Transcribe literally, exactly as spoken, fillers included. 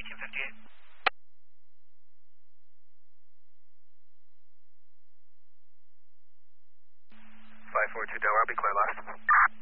eighteen fifty-eight. five four two Delaware, be clear last.